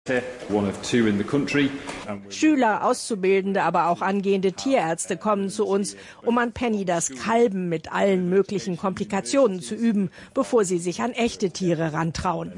Schüler, Auszubildende, aber auch angehende Tierärzte kommen zu uns, um an Penny das Kalben mit allen möglichen Komplikationen zu üben, bevor sie sich an echte Tiere rantrauen.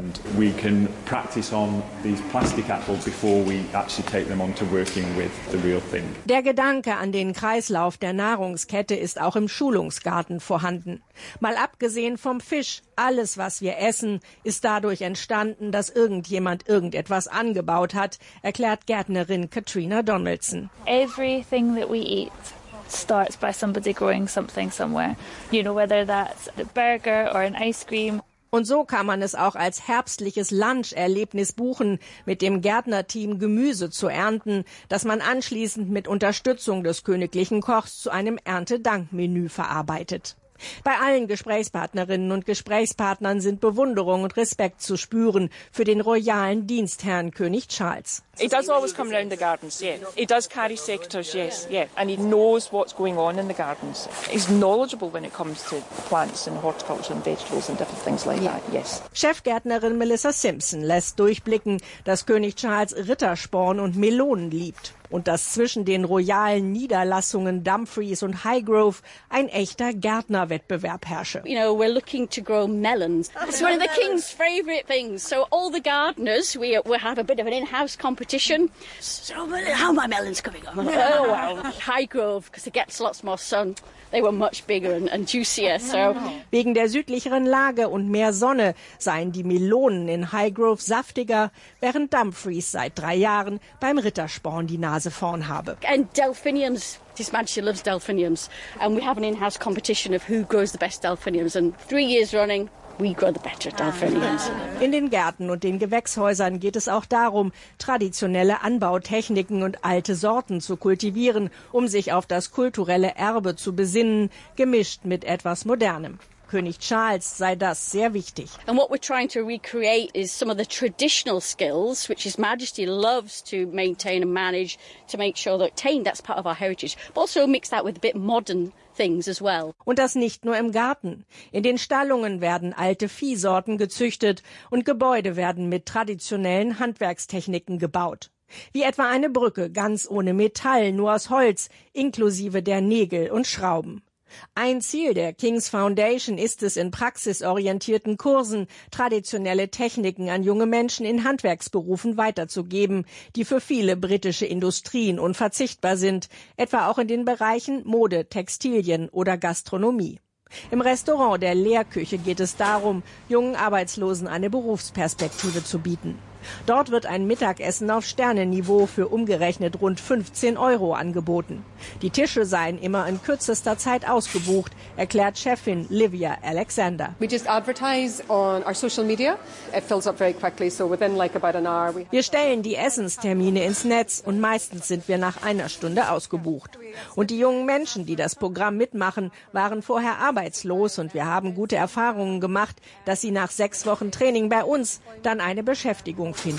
Der Gedanke an den Kreislauf der Nahrungskette ist auch im Schulungsgarten vorhanden. Mal abgesehen vom Fisch, alles, was wir essen, ist dadurch entstanden, dass irgendjemand irgendetwas angebaut hat, erklärt Gärtnerin Katrina Donaldson. Everything that we eat starts by somebody growing something somewhere. You know, whether that's a burger or an ice cream. Und so kann man es auch als herbstliches Lunch-Erlebnis buchen, mit dem Gärtnerteam Gemüse zu ernten, das man anschließend mit Unterstützung des königlichen Kochs zu einem Erntedankmenü verarbeitet. Bei allen Gesprächspartnerinnen und Gesprächspartnern sind Bewunderung und Respekt zu spüren für den royalen Dienstherrn König Charles. He does always come round the gardens, yeah. He does carry secateurs, yes, yeah. And he knows what's going on in the gardens. He's knowledgeable when it comes to plants and horticulture and vegetables and different things like that, yes. Chefgärtnerin Melissa Simpson lässt durchblicken, dass König Charles Rittersporn und Melonen liebt. Und dass zwischen den royalen Niederlassungen Dumfries und Highgrove ein echter Gärtnerwettbewerb herrsche. You know, we're looking to grow melons. It's one of the king's favourite things. So all the gardeners, we have a bit of an in-house competition. So how are my melons coming on? Oh, well, Highgrove, because it gets lots more sun. They were much bigger and juicier, so. Wegen der südlicheren Lage und mehr Sonne seien die Melonen in Highgrove saftiger, während Dumfries seit 3 Jahren beim Rittersporn die Nase vorn habe. And delphiniums. His Majesty loves delphiniums, and we have an in-house competition of who grows the best delphiniums. And 3 years running, we grow the better delphiniums. In den Gärten und den Gewächshäusern geht es auch darum, traditionelle Anbautechniken und alte Sorten zu kultivieren, um sich auf das kulturelle Erbe zu besinnen, gemischt mit etwas Modernem. König Charles sei das sehr wichtig. And what we're trying to recreate is some of the traditional skills which His Majesty loves to maintain and manage to make sure that that's part of our heritage, but also mix that with a bit modern things as well. Und das nicht nur im Garten. In den Stallungen werden alte Viehsorten gezüchtet und Gebäude werden mit traditionellen Handwerkstechniken gebaut. Wie etwa eine Brücke ganz ohne Metall, nur aus Holz, inklusive der Nägel und Schrauben. Ein Ziel der King's Foundation ist es, in praxisorientierten Kursen traditionelle Techniken an junge Menschen in Handwerksberufen weiterzugeben, die für viele britische Industrien unverzichtbar sind, etwa auch in den Bereichen Mode, Textilien oder Gastronomie. Im Restaurant der Lehrküche geht es darum, jungen Arbeitslosen eine Berufsperspektive zu bieten. Dort wird ein Mittagessen auf Sternenniveau für umgerechnet rund 15 € angeboten. Die Tische seien immer in kürzester Zeit ausgebucht, erklärt Chefin Livia Alexander. We just advertise on our social media. It fills up very quickly, so within like about an hour. Wir stellen die Essenstermine ins Netz und meistens sind wir nach einer Stunde ausgebucht. Und die jungen Menschen, die das Programm mitmachen, waren vorher arbeitslos und wir haben gute Erfahrungen gemacht, dass sie nach 6 Wochen Training bei uns dann eine Beschäftigung finden.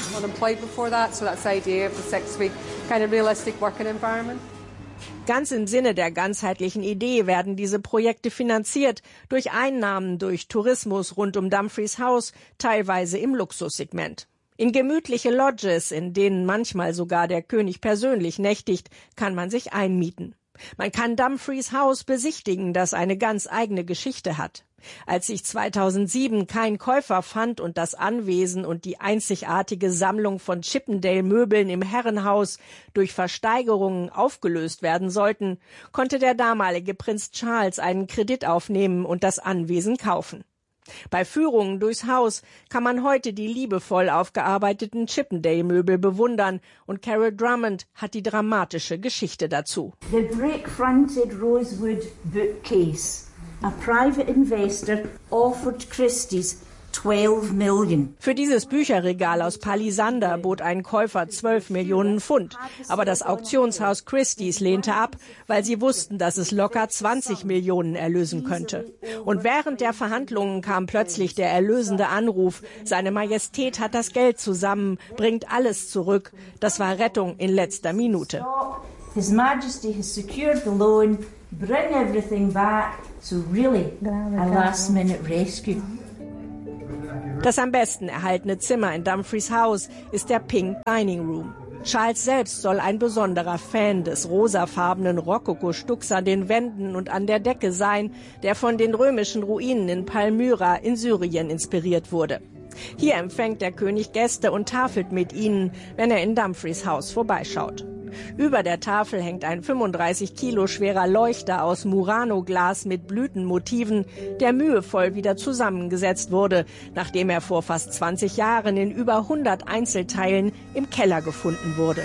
Ganz im Sinne der ganzheitlichen Idee werden diese Projekte finanziert durch Einnahmen durch Tourismus rund um Dumfries Haus, teilweise im Luxussegment. In gemütliche Lodges, in denen manchmal sogar der König persönlich nächtigt, kann man sich einmieten. Man kann Dumfries Haus besichtigen, das eine ganz eigene Geschichte hat. Als sich 2007 kein Käufer fand und das Anwesen und die einzigartige Sammlung von Chippendale-Möbeln im Herrenhaus durch Versteigerungen aufgelöst werden sollten, konnte der damalige Prinz Charles einen Kredit aufnehmen und das Anwesen kaufen. Bei Führungen durchs Haus kann man heute die liebevoll aufgearbeiteten Chippendale-Möbel bewundern und Carol Drummond hat die dramatische Geschichte dazu. The brick-fronted rosewood bookcase. A private investor offered Christie's 12 million. Für dieses Bücherregal aus Palisander bot ein Käufer 12 Millionen Pfund. Aber das Auktionshaus Christie's lehnte ab, weil sie wussten, dass es locker 20 Millionen erlösen könnte. Und während der Verhandlungen kam plötzlich der erlösende Anruf. Seine Majestät hat das Geld zusammen, bringt alles zurück. Das war Rettung in letzter Minute. His Majesty has secured the loan, bring everything back. So really, a last-minute rescue. Das am besten erhaltene Zimmer in Dumfries Haus ist der Pink Dining Room. Charles selbst soll ein besonderer Fan des rosafarbenen Rokoko-Stucks an den Wänden und an der Decke sein, der von den römischen Ruinen in Palmyra in Syrien inspiriert wurde. Hier empfängt der König Gäste und tafelt mit ihnen, wenn er in Dumfries Haus vorbeischaut. Über der Tafel hängt ein 35 Kilo schwerer Leuchter aus Murano-Glas mit Blütenmotiven, der mühevoll wieder zusammengesetzt wurde, nachdem er vor fast 20 Jahren in über 100 Einzelteilen im Keller gefunden wurde.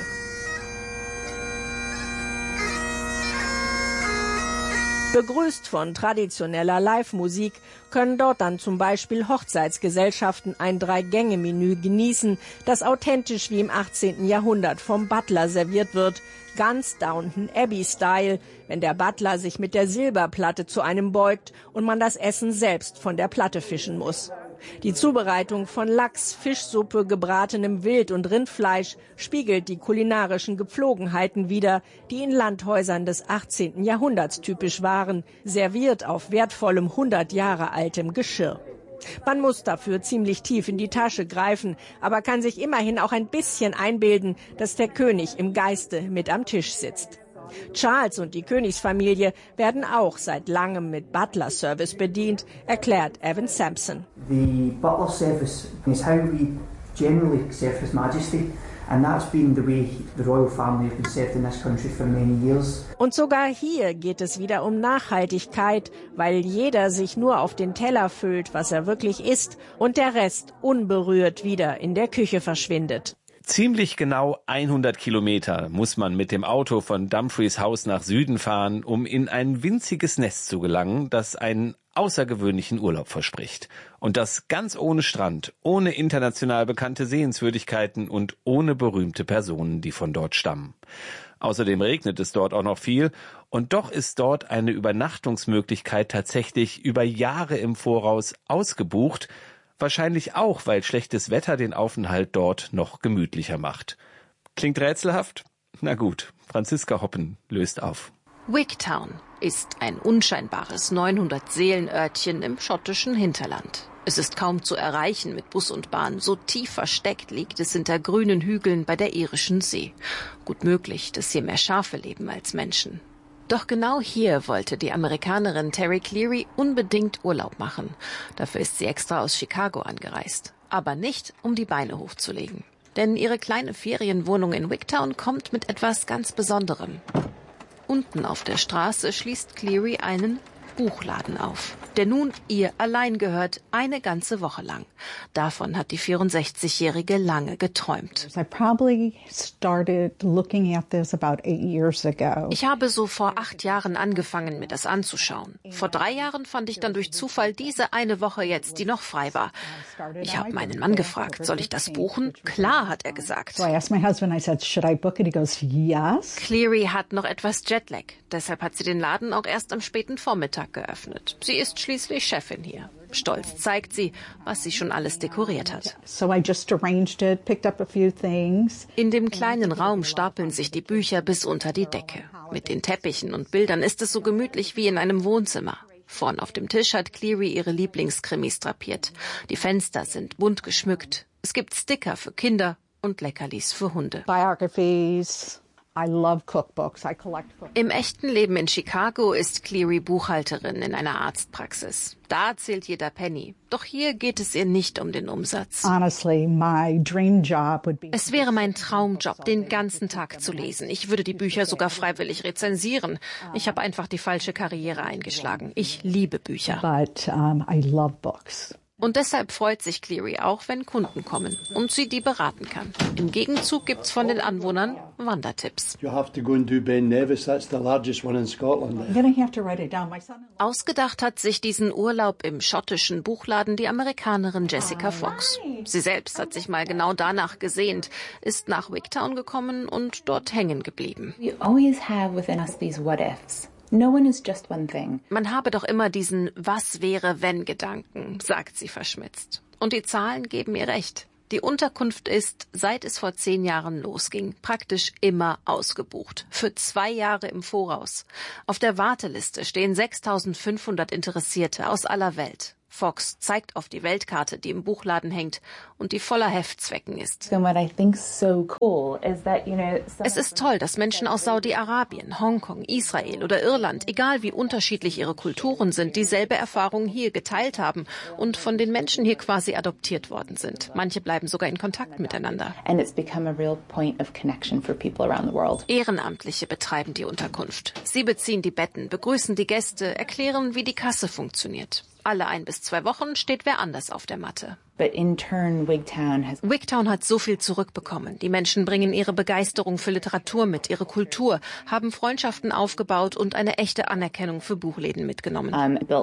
Begrüßt von traditioneller Live-Musik können dort dann zum Beispiel Hochzeitsgesellschaften ein 3-Gänge-Menü genießen, das authentisch wie im 18. Jahrhundert vom Butler serviert wird, ganz Downton Abbey-Style, wenn der Butler sich mit der Silberplatte zu einem beugt und man das Essen selbst von der Platte fischen muss. Die Zubereitung von Lachs, Fischsuppe, gebratenem Wild- und Rindfleisch spiegelt die kulinarischen Gepflogenheiten wider, die in Landhäusern des 18. Jahrhunderts typisch waren, serviert auf wertvollem 100 Jahre altem Geschirr. Man muss dafür ziemlich tief in die Tasche greifen, aber kann sich immerhin auch ein bisschen einbilden, dass der König im Geiste mit am Tisch sitzt. Charles und die Königsfamilie werden auch seit langem mit Butler-Service bedient, erklärt Evan Sampson. The butler service is how we generally serve His Majesty, and that's been the way the royal family have been served in this country for many years. Und sogar hier geht es wieder um Nachhaltigkeit, weil jeder sich nur auf den Teller füllt, was er wirklich isst, und der Rest unberührt wieder in der Küche verschwindet. Ziemlich genau 100 Kilometer muss man mit dem Auto von Dumfries Haus nach Süden fahren, um in ein winziges Nest zu gelangen, das einen außergewöhnlichen Urlaub verspricht. Und das ganz ohne Strand, ohne international bekannte Sehenswürdigkeiten und ohne berühmte Personen, die von dort stammen. Außerdem regnet es dort auch noch viel und doch ist dort eine Übernachtungsmöglichkeit tatsächlich über Jahre im Voraus ausgebucht. Wahrscheinlich auch, weil schlechtes Wetter den Aufenthalt dort noch gemütlicher macht. Klingt rätselhaft? Na gut, Franziska Hoppen löst auf. Wigtown ist ein unscheinbares 900-Seelen-Örtchen im schottischen Hinterland. Es ist kaum zu erreichen mit Bus und Bahn. So tief versteckt liegt es hinter grünen Hügeln bei der irischen See. Gut möglich, dass hier mehr Schafe leben als Menschen. Doch genau hier wollte die Amerikanerin Terry Cleary unbedingt Urlaub machen. Dafür ist sie extra aus Chicago angereist. Aber nicht, um die Beine hochzulegen. Denn ihre kleine Ferienwohnung in Wigtown kommt mit etwas ganz Besonderem. Unten auf der Straße schließt Cleary einen Buchladen auf, der nun ihr allein gehört, eine ganze Woche lang. Davon hat die 64-Jährige lange geträumt. Ich habe so vor 8 Jahren angefangen, mir das anzuschauen. Vor 3 Jahren fand ich dann durch Zufall diese eine Woche jetzt, die noch frei war. Ich habe meinen Mann gefragt, soll ich das buchen? Klar, hat er gesagt. Cleary hat noch etwas Jetlag. Deshalb hat sie den Laden auch erst am späten Vormittag geöffnet. Sie ist schließlich Chefin hier. Stolz zeigt sie, was sie schon alles dekoriert hat. In dem kleinen Raum stapeln sich die Bücher bis unter die Decke. Mit den Teppichen und Bildern ist es so gemütlich wie in einem Wohnzimmer. Vorn auf dem Tisch hat Cleary ihre Lieblingskrimis drapiert. Die Fenster sind bunt geschmückt. Es gibt Sticker für Kinder und Leckerlis für Hunde. Im echten Leben in Chicago ist Cleary Buchhalterin in einer Arztpraxis. Da zählt jeder Penny. Doch hier geht es ihr nicht um den Umsatz. Es wäre mein Traumjob, den ganzen Tag zu lesen. Ich würde die Bücher sogar freiwillig rezensieren. Ich habe einfach die falsche Karriere eingeschlagen. Ich liebe Bücher. Und deshalb freut sich Cleary auch, wenn Kunden kommen und sie die beraten kann. Im Gegenzug gibt's von den Anwohnern Wandertipps. Ausgedacht hat sich diesen Urlaub im schottischen Buchladen die Amerikanerin Jessica Fox. Sie selbst hat sich mal genau danach gesehnt, ist nach Wigtown gekommen und dort hängen geblieben. Man habe doch immer diesen Was-wäre-wenn-Gedanken, sagt sie verschmitzt. Und die Zahlen geben ihr recht. Die Unterkunft ist, seit es vor 10 Jahren losging, praktisch immer ausgebucht. Für 2 Jahre im Voraus. Auf der Warteliste stehen 6.500 Interessierte aus aller Welt. Fox zeigt auf die Weltkarte, die im Buchladen hängt und die voller Heftzwecken ist. Es ist toll, dass Menschen aus Saudi-Arabien, Hongkong, Israel oder Irland, egal wie unterschiedlich ihre Kulturen sind, dieselbe Erfahrung hier geteilt haben und von den Menschen hier quasi adoptiert worden sind. Manche bleiben sogar in Kontakt miteinander. Ehrenamtliche betreiben die Unterkunft. Sie beziehen die Betten, begrüßen die Gäste, erklären, wie die Kasse funktioniert. Alle 1 bis 2 Wochen steht wer anders auf der Matte. Wigtown hat so viel zurückbekommen. Die Menschen bringen ihre Begeisterung für Literatur mit, ihre Kultur, haben Freundschaften aufgebaut und eine echte Anerkennung für Buchläden mitgenommen.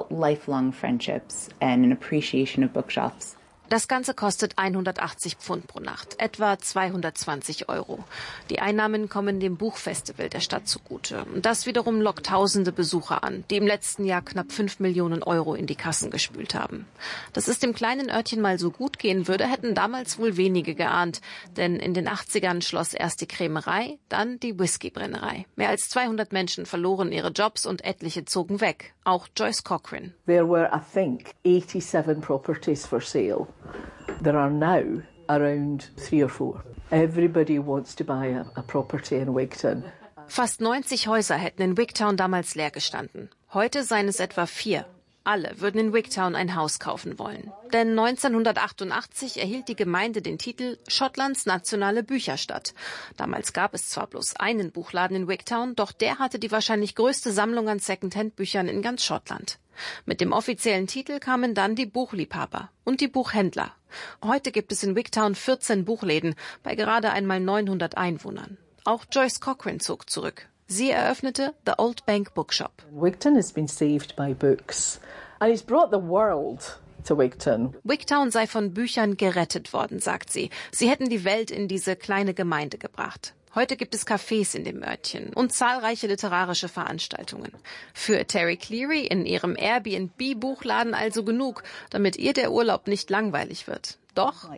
Das Ganze kostet 180 Pfund pro Nacht, etwa 220 €. Die Einnahmen kommen dem Buchfestival der Stadt zugute. Und das wiederum lockt tausende Besucher an, die im letzten Jahr knapp 5 Millionen € in die Kassen gespült haben. Dass es dem kleinen Örtchen mal so gut gehen würde, hätten damals wohl wenige geahnt. Denn in den 80ern schloss erst die Krämerei, dann die Whiskybrennerei. Mehr als 200 Menschen verloren ihre Jobs und etliche zogen weg. Auch Joyce Cochran. There were, I think, 87 properties for sale. There are now around 3 or 4. Everybody wants to buy a property in Wigtown. Fast 90 Häuser hätten in Wigtown damals leer gestanden. Heute seien es etwa 4. Alle würden in Wigtown ein Haus kaufen wollen. Denn 1988 erhielt die Gemeinde den Titel Schottlands nationale Bücherstadt. Damals gab es zwar bloß einen Buchladen in Wigtown, doch der hatte die wahrscheinlich größte Sammlung an Secondhand-Büchern in ganz Schottland. Mit dem offiziellen Titel kamen dann die Buchliebhaber und die Buchhändler. Heute gibt es in Wigtown 14 Buchläden bei gerade einmal 900 Einwohnern. Auch Joyce Cochran zog zurück. Sie eröffnete The Old Bank Bookshop. Wigtown has been saved by books. And it's brought the world to Wigtown. Wigtown sei von Büchern gerettet worden, sagt sie. Sie hätten die Welt in diese kleine Gemeinde gebracht. Heute gibt es Cafés in dem Örtchen und zahlreiche literarische Veranstaltungen. Für Terry Cleary in ihrem Airbnb-Buchladen also genug, damit ihr der Urlaub nicht langweilig wird. Doch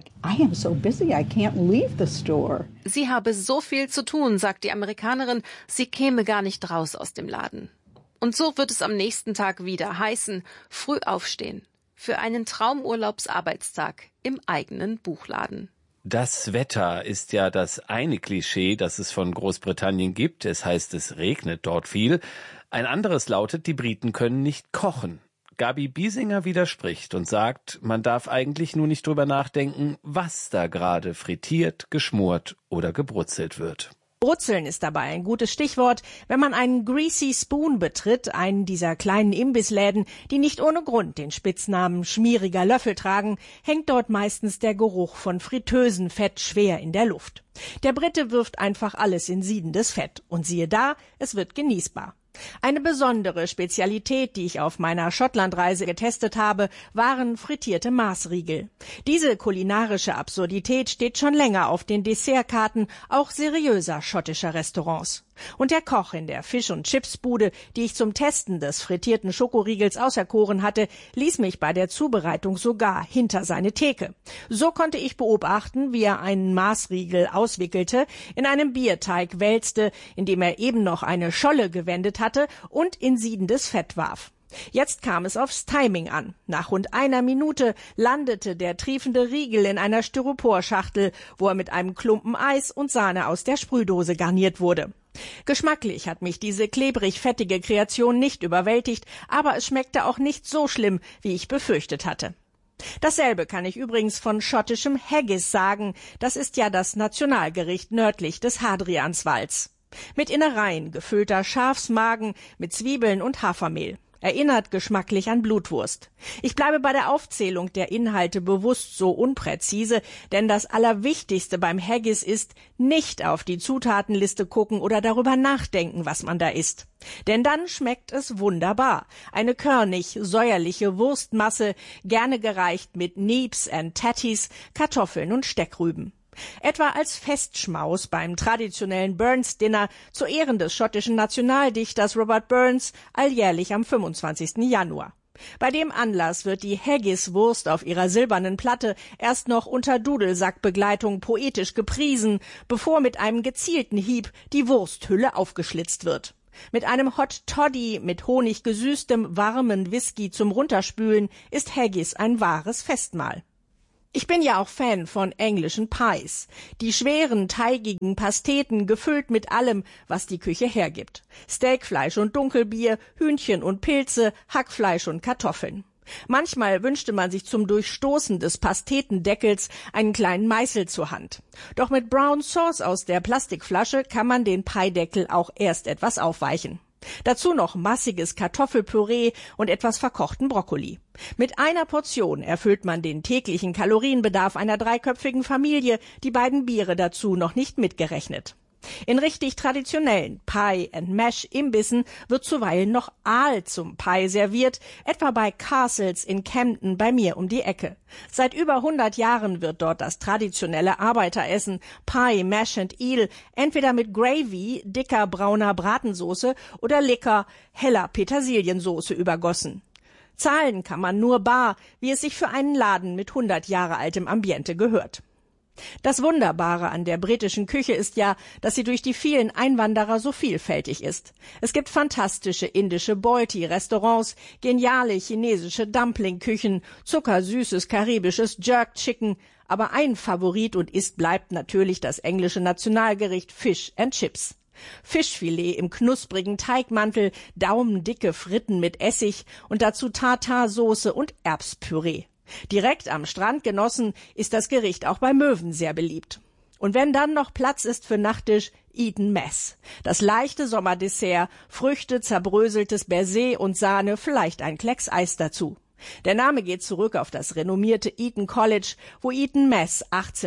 sie habe so viel zu tun, sagt die Amerikanerin, sie käme gar nicht raus aus dem Laden. Und so wird es am nächsten Tag wieder heißen, früh aufstehen für einen Traumurlaubsarbeitstag im eigenen Buchladen. Das Wetter ist ja das eine Klischee, das es von Großbritannien gibt. Es heißt, es regnet dort viel. Ein anderes lautet, die Briten können nicht kochen. Gabi Biesinger widerspricht und sagt, man darf eigentlich nur nicht drüber nachdenken, was da gerade frittiert, geschmort oder gebrutzelt wird. Brutzeln ist dabei ein gutes Stichwort, wenn man einen Greasy Spoon betritt, einen dieser kleinen Imbissläden, die nicht ohne Grund den Spitznamen schmieriger Löffel tragen, hängt dort meistens der Geruch von Fritteusenfett schwer in der Luft. Der Brite wirft einfach alles in siedendes Fett und siehe da, es wird genießbar. Eine besondere Spezialität, die ich auf meiner Schottlandreise getestet habe, waren frittierte Maßriegel. Diese kulinarische Absurdität steht schon länger auf den Dessertkarten auch seriöser schottischer Restaurants. Und der Koch in der Fisch- und Chipsbude, die ich zum Testen des frittierten Schokoriegels auserkoren hatte, ließ mich bei der Zubereitung sogar hinter seine Theke. So konnte ich beobachten, wie er einen Maßriegel auswickelte, in einem Bierteig wälzte, in dem er eben noch eine Scholle gewendet hatte und in siedendes Fett warf. Jetzt kam es aufs Timing an. Nach rund einer Minute landete der triefende Riegel in einer Styroporschachtel, wo er mit einem Klumpen Eis und Sahne aus der Sprühdose garniert wurde. Geschmacklich hat mich diese klebrig-fettige Kreation nicht überwältigt, aber es schmeckte auch nicht so schlimm, wie ich befürchtet hatte. Dasselbe kann ich übrigens von schottischem Haggis sagen. Das ist ja das Nationalgericht nördlich des Hadrianswalds. Mit Innereien gefüllter Schafsmagen mit Zwiebeln und Hafermehl. Erinnert geschmacklich an Blutwurst. Ich bleibe bei der Aufzählung der Inhalte bewusst so unpräzise, denn das Allerwichtigste beim Haggis ist, nicht auf die Zutatenliste gucken oder darüber nachdenken, was man da isst. Denn dann schmeckt es wunderbar. Eine körnig, säuerliche Wurstmasse, gerne gereicht mit Neeps and Tatties, Kartoffeln und Steckrüben. Etwa als Festschmaus beim traditionellen Burns-Dinner zu Ehren des schottischen Nationaldichters Robert Burns alljährlich am 25. Januar. Bei dem Anlass wird die Haggis-Wurst auf ihrer silbernen Platte erst noch unter Dudelsackbegleitung poetisch gepriesen, bevor mit einem gezielten Hieb die Wursthülle aufgeschlitzt wird. Mit einem Hot Toddy mit Honig gesüßtem, warmen Whisky zum Runterspülen ist Haggis ein wahres Festmahl. Ich bin ja auch Fan von englischen Pies. Die schweren, teigigen Pasteten gefüllt mit allem, was die Küche hergibt. Steakfleisch und Dunkelbier, Hühnchen und Pilze, Hackfleisch und Kartoffeln. Manchmal wünschte man sich zum Durchstoßen des Pastetendeckels einen kleinen Meißel zur Hand. Doch mit Brown Sauce aus der Plastikflasche kann man den Piedeckel auch erst etwas aufweichen. Dazu noch massiges Kartoffelpüree und etwas verkochten Brokkoli. Mit einer Portion erfüllt man den täglichen Kalorienbedarf einer dreiköpfigen Familie, die beiden Biere dazu noch nicht mitgerechnet. In richtig traditionellen Pie-and-Mash-Imbissen wird zuweilen noch Aal zum Pie serviert, etwa bei Castles in Camden bei mir um die Ecke. Seit über 100 Jahren wird dort das traditionelle Arbeiteressen Pie, Mash and Eel entweder mit Gravy, dicker brauner Bratensoße oder lecker, heller Petersiliensoße übergossen. Zahlen kann man nur bar, wie es sich für einen Laden mit 100 Jahre altem Ambiente gehört. Das Wunderbare an der britischen Küche ist ja, dass sie durch die vielen Einwanderer so vielfältig ist. Es gibt fantastische indische Boilti-Restaurants, geniale chinesische Dumpling-Küchen, zuckersüßes karibisches Jerk Chicken, aber ein Favorit und bleibt natürlich das englische Nationalgericht Fish and Chips. Fischfilet im knusprigen Teigmantel, daumendicke Fritten mit Essig und dazu Tartarsoße und Erbspüree. Direkt am Strand genossen ist das Gericht auch bei Möwen sehr beliebt. Und wenn dann noch Platz ist für Nachtisch, Eton Mess. Das leichte Sommerdessert, Früchte, zerbröseltes Baiser und Sahne, vielleicht ein Klecks Eis dazu. Der Name geht zurück auf das renommierte Eton College, wo Eton Mess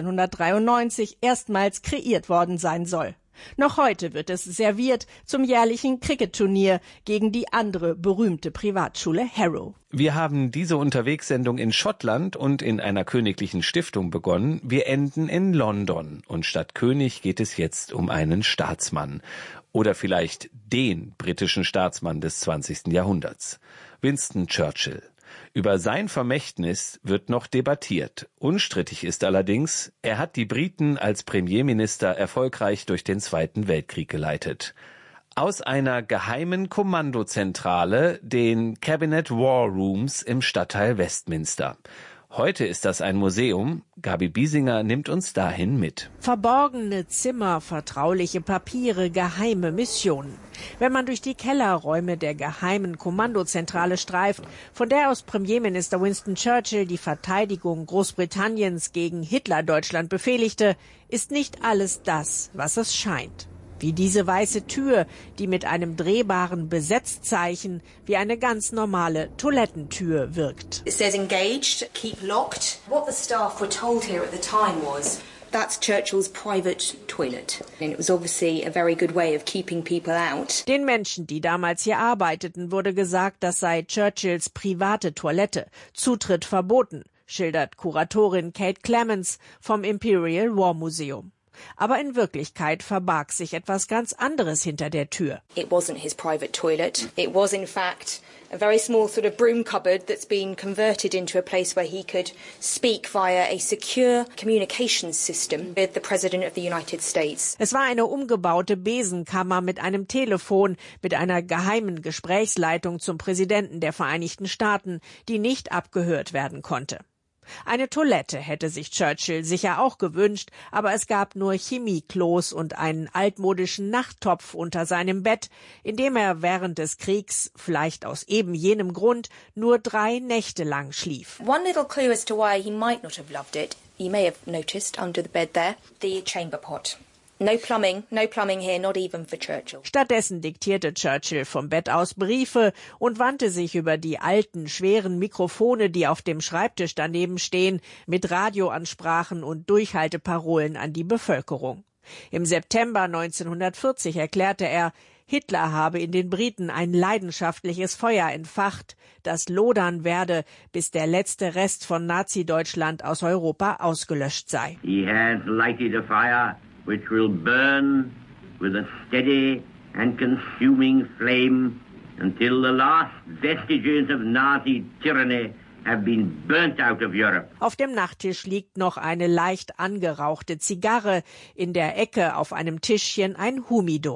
1893 erstmals kreiert worden sein soll. Noch heute wird es serviert zum jährlichen Cricket-Turnier gegen die andere berühmte Privatschule Harrow. Wir haben diese Unterwegssendung in Schottland und in einer königlichen Stiftung begonnen. Wir enden in London und statt König geht es jetzt um einen Staatsmann. Oder vielleicht den britischen Staatsmann des 20. Jahrhunderts. Winston Churchill. Über sein Vermächtnis wird noch debattiert. Unstrittig ist allerdings, er hat die Briten als Premierminister erfolgreich durch den Zweiten Weltkrieg geleitet. Aus einer geheimen Kommandozentrale, den Cabinet War Rooms im Stadtteil Westminster. Heute ist das ein Museum. Gabi Biesinger nimmt uns dahin mit. Verborgene Zimmer, vertrauliche Papiere, geheime Missionen. Wenn man durch die Kellerräume der geheimen Kommandozentrale streift, von der aus Premierminister Winston Churchill die Verteidigung Großbritanniens gegen Hitler-Deutschland befehligte, ist nicht alles das, was es scheint. Wie diese weiße Tür, die mit einem drehbaren Besetzzeichen wie eine ganz normale Toilettentür wirkt. It says engaged, keep locked. What the staff were told here at the time was that's Churchill's private toilet. And it was obviously a very good way of keeping people out. Den Menschen, die damals hier arbeiteten, wurde gesagt, das sei Churchills private Toilette. Zutritt verboten, schildert Kuratorin Kate Clements vom Imperial War Museum. Aber in Wirklichkeit verbarg sich etwas ganz anderes hinter der Tür. It wasn't his private toilet. It was in fact a very small sort of broom cupboard that's been converted into a place where he could speak via a secure communications system with the President of the United States. Es war eine umgebaute Besenkammer mit einem Telefon, mit einer geheimen Gesprächsleitung zum Präsidenten der Vereinigten Staaten, die nicht abgehört werden konnte. Eine Toilette hätte sich Churchill sicher auch gewünscht, aber es gab nur Chemieklos und einen altmodischen Nachttopf unter seinem Bett, in dem er während des Kriegs, vielleicht aus eben jenem Grund, nur 3 Nächte lang schlief. One little clue as to why he might not have loved it, you may have noticed under the bed there, the chamber pot. No plumbing here, not even for Churchill. Stattdessen diktierte Churchill vom Bett aus Briefe und wandte sich über die alten, schweren Mikrofone, die auf dem Schreibtisch daneben stehen, mit Radioansprachen und Durchhalteparolen an die Bevölkerung. Im September 1940 erklärte er, Hitler habe in den Briten ein leidenschaftliches Feuer entfacht, das lodern werde, bis der letzte Rest von Nazi-Deutschland aus Europa ausgelöscht sei. He has lighted a fire which will burn with a steady and consuming flame until the last vestiges of Nazi tyranny have been burnt out of Europe. Auf dem Nachttisch liegt noch eine leicht angerauchte Zigarre, in der Ecke auf einem Tischchen ein Humidor.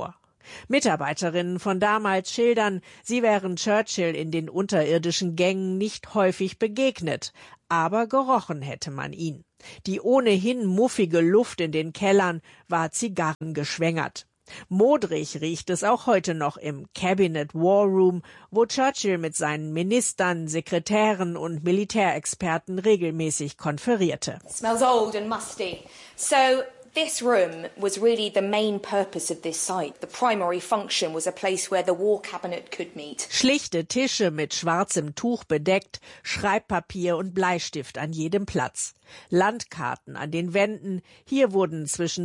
Mitarbeiterinnen von damals schildern, sie wären Churchill in den unterirdischen Gängen nicht häufig begegnet, aber gerochen hätte man ihn. Die ohnehin muffige Luft in den Kellern war zigarrengeschwängert. Modrig riecht es auch heute noch im Cabinet War Room, wo Churchill mit seinen Ministern, Sekretären und Militärexperten regelmäßig konferierte. It smells old and musty. So this room was really the main purpose of this site. The primary function was a place where the War Cabinet could meet. Schlichte Tische mit schwarzem Tuch bedeckt, Schreibpapier und Bleistift an jedem Platz. Landkarten an den Wänden. Hier wurden zwischen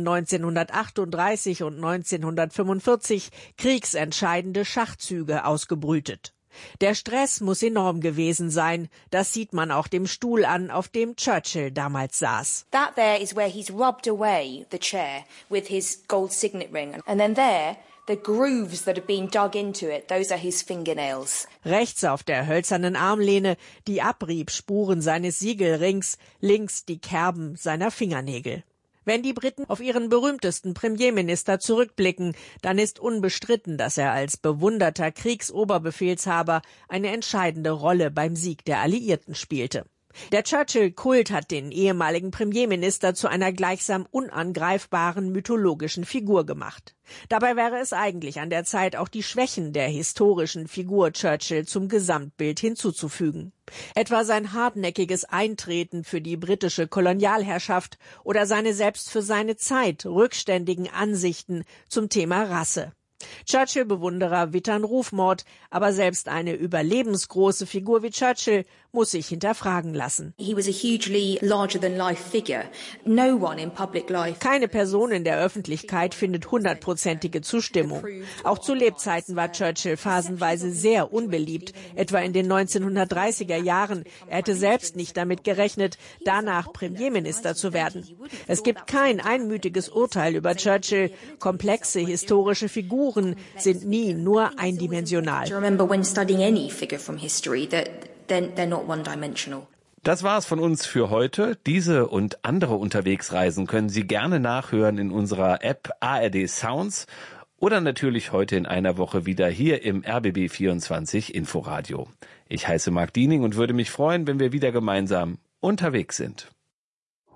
1938 und 1945 kriegsentscheidende Schachzüge ausgebrütet. Der Stress muss enorm gewesen sein. Das sieht man auch dem Stuhl an, auf dem Churchill damals saß. That there is where he's rubbed away the chair with his gold signet ring. And then there, the grooves that have been dug into it, those are his fingernails. Rechts auf der hölzernen Armlehne die Abriebspuren seines Siegelrings, links die Kerben seiner Fingernägel. Wenn die Briten auf ihren berühmtesten Premierminister zurückblicken, dann ist unbestritten, dass er als bewunderter Kriegsoberbefehlshaber eine entscheidende Rolle beim Sieg der Alliierten spielte. Der Churchill-Kult hat den ehemaligen Premierminister zu einer gleichsam unangreifbaren mythologischen Figur gemacht. Dabei wäre es eigentlich an der Zeit, auch die Schwächen der historischen Figur Churchill zum Gesamtbild hinzuzufügen. Etwa sein hartnäckiges Eintreten für die britische Kolonialherrschaft oder seine selbst für seine Zeit rückständigen Ansichten zum Thema Rasse. Churchill-Bewunderer wittern Rufmord, aber selbst eine überlebensgroße Figur wie Churchill muss sich hinterfragen lassen. He was a hugely larger-than-life figure. No one in public life. Keine Person in der Öffentlichkeit findet 100%ige Zustimmung. Auch zu Lebzeiten war Churchill phasenweise sehr unbeliebt, etwa in den 1930er Jahren. Er hätte selbst nicht damit gerechnet, danach Premierminister zu werden. Es gibt kein einmütiges Urteil über Churchill. Komplexe historische Figuren sind nie nur eindimensional. Das war's von uns für heute. Diese und andere Unterwegsreisen können Sie gerne nachhören in unserer App ARD Sounds oder natürlich heute in einer Woche wieder hier im RBB24 Inforadio. Ich heiße Marc Diening und würde mich freuen, wenn wir wieder gemeinsam unterwegs sind.